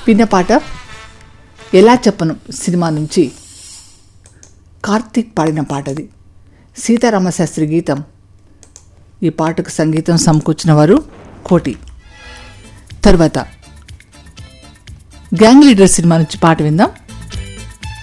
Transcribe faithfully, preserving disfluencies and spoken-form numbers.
విన్న పాట ఎలా చెప్పను సినిమా నుంచి కార్తీక్ పాడిన పాటది. సీతారామశాస్త్రి గీతం. ఈ పాటకు సంగీతం సమకూర్చిన వారు కోటి. తర్వాత గ్యాంగ్ లీడర్ సినిమా నుంచి పాట విందాం.